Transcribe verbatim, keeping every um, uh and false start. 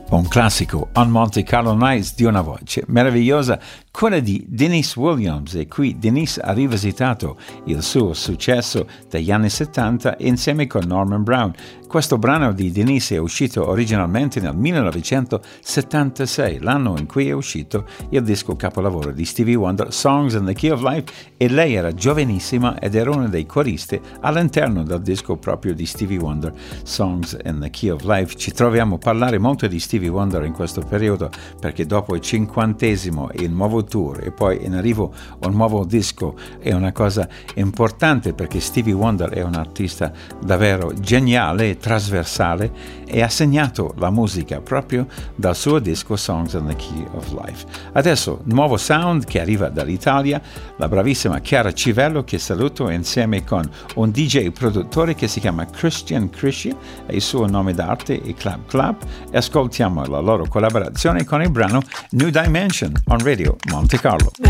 Un classico, On Monte Carlo Nights, di una voce meravigliosa, quella di Denise Williams, e qui Denise ha rivisitato il suo successo degli anni settanta insieme con Norman Brown. Questo brano di Denise è uscito originalmente nel millenovecentosettantasei, l'anno in cui è uscito il disco capolavoro di Stevie Wonder, Songs in the Key of Life, e lei era giovanissima ed era una dei coristi all'interno del disco proprio di Stevie Wonder, Songs in the Key of Life. Ci troviamo a parlare molto di Stevie Wonder in questo periodo perché dopo il cinquantesimo il nuovo tour e poi in arrivo un nuovo disco è una cosa importante, perché Stevie Wonder è un artista davvero geniale, trasversale, e ha segnato la musica proprio dal suo disco Songs in the Key of Life. Adesso nuovo sound che arriva dall'Italia, la bravissima Chiara Civello, che saluto, insieme con un D J produttore che si chiama Christian Crisci, e il suo nome d'arte è Clap Clap, e ascoltiamo la loro collaborazione con il brano New Dimension on Radio Monte Carlo.